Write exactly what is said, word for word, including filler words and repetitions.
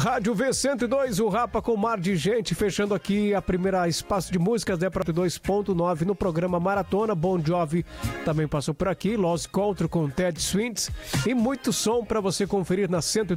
Rádio V cento e dois, o Rapa com mar de gente, fechando aqui a primeira espaço de músicas da cento e dois ponto nove no programa Maratona. Bon Jovi também passou por aqui, Lost Country com Ted Swinton e muito som para você conferir na cento e